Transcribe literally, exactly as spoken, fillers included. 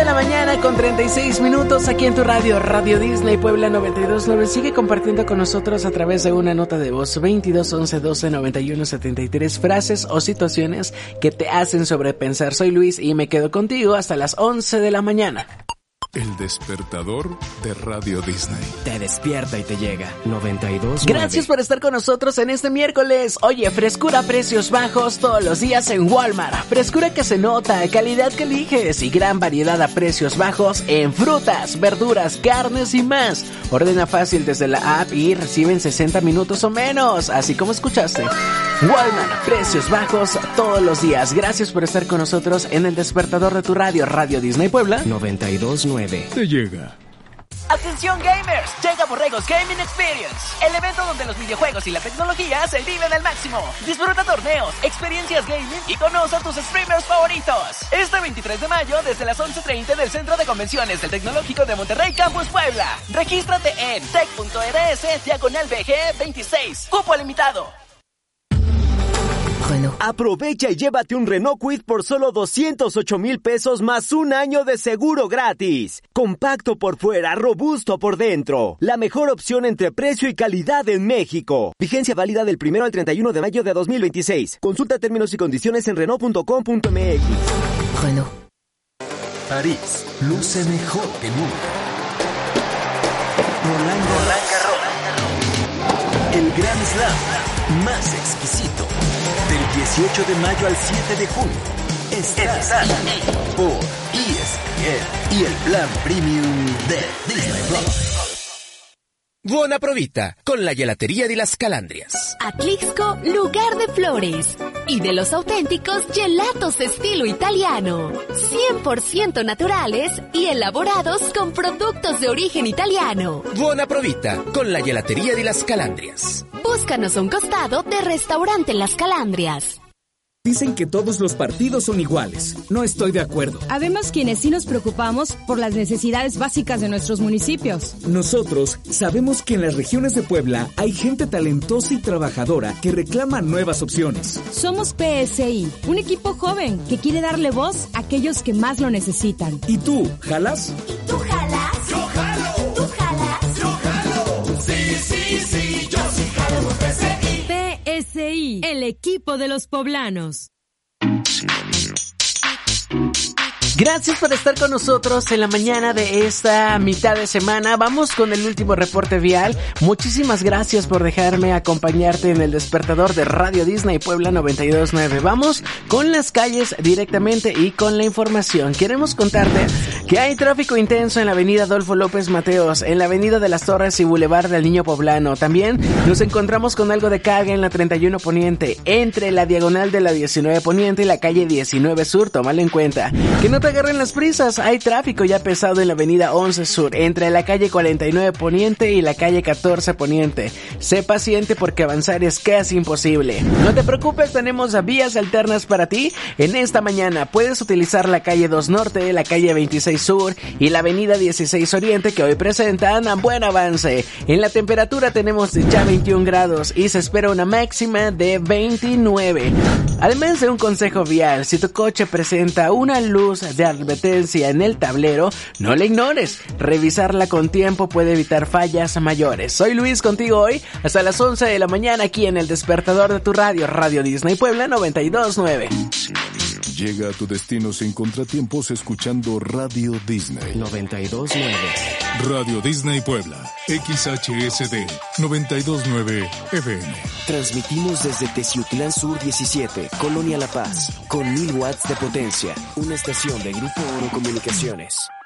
la mañana con treinta y seis minutos aquí en tu radio, Radio Disney Puebla noventa y dos punto nueve. Sigue compartiendo con nosotros a través de una nota de voz veintidós once doce noventa y uno setenta y tres, frases o situaciones que te hacen sobrepensar. Soy Luis y me quedo contigo hasta las once de la mañana. El despertador de Radio Disney. Te despierta y te llega. noventa y dos punto nueve. Gracias por estar con nosotros en este miércoles. Oye, frescura a precios bajos todos los días en Walmart. Frescura que se nota, calidad que eliges y gran variedad a precios bajos en frutas, verduras, carnes y más. Ordena fácil desde la app y reciben sesenta minutos o menos, así como escuchaste. Walmart, precios bajos todos los días. Gracias por estar con nosotros en el despertador de tu radio, Radio Disney Puebla noventa y dos punto nueve. Te llega. ¡Atención gamers! Llega Borregos Gaming Experience, el evento donde los videojuegos y la tecnología se viven al máximo. Disfruta torneos, experiencias gaming y conoce a tus streamers favoritos. Este veintitrés de mayo desde las once treinta del Centro de Convenciones del Tecnológico de Monterrey Campus Puebla. Regístrate en tech.rs diagonal B G veintiséis. Cupo limitado. Aprovecha y llévate un Renault Kwid por solo doscientos ocho mil pesos más un año de seguro gratis. Compacto por fuera, robusto por dentro. La mejor opción entre precio y calidad en México. Vigencia válida del primero al treinta y uno de mayo de dos mil veintiséis. Consulta términos y condiciones en Renault punto com punto m x. Renault. París luce mejor que nunca. Roland Garros. El Grand Slam más exquisito. Del dieciocho de mayo al siete de junio. Estás aquí por E S P N y el plan premium de Disney Plus. Buona provita con la gelatería de las Calandrias. Atlixco, lugar de flores y de los auténticos gelatos estilo italiano, cien por ciento naturales y elaborados con productos de origen italiano. Buona provita con la gelatería de las Calandrias. Búscanos a un costado de Restaurante Las Calandrias. Dicen que todos los partidos son iguales. No estoy de acuerdo. Habemos quienes sí nos preocupamos por las necesidades básicas de nuestros municipios. Nosotros sabemos que en las regiones de Puebla hay gente talentosa y trabajadora que reclama nuevas opciones. Somos P S I, un equipo joven que quiere darle voz a aquellos que más lo necesitan. ¿Y tú, jalas? ¿Y tú jalas? ¡Yo jalo! ¿Tú jalas? ¡Yo jalo! Sí, sí, sí, yo sí jalo por P S I. P S I, el equipo de los poblanos. Gracias por estar con nosotros en la mañana de esta mitad de semana. Vamos con el último reporte vial. Muchísimas gracias por dejarme acompañarte en el despertador de Radio Disney Puebla noventa y dos punto nueve. Vamos con las calles directamente y con la información. Queremos contarte que hay tráfico intenso en la avenida Adolfo López Mateos, en la avenida de las Torres y Boulevard del Niño Poblano. También nos encontramos con algo de carga en la treinta y uno Poniente, entre la diagonal de la diecinueve Poniente y la calle diecinueve Sur. Tómalo en cuenta. Que no te agarren las prisas, hay tráfico ya pesado en la avenida once Sur, entre la calle cuarenta y nueve Poniente y la calle catorce Poniente. Sé paciente porque avanzar es casi imposible. No te preocupes, tenemos vías alternas para ti. En esta mañana puedes utilizar la calle dos Norte, la calle veintiséis Sur y la avenida dieciséis Oriente, que hoy presentan buen avance. En la temperatura tenemos ya veintiún grados y se espera una máxima de veintinueve. Además de un consejo vial, si tu coche presenta una luz de advertencia en el tablero, no la ignores. Revisarla con tiempo puede evitar fallas mayores. Soy Luis, contigo hoy hasta las once de la mañana aquí en el despertador de tu radio, Radio Disney Puebla noventa y dos punto nueve. Llega a tu destino sin contratiempos escuchando Radio Disney noventa y dos punto nueve. Radio Disney Puebla, X H S D noventa y dos punto nueve F M. Transmitimos desde Teciutlán Sur diecisiete, Colonia La Paz, con mil watts de potencia. Una estación de Grupo Oro Comunicaciones.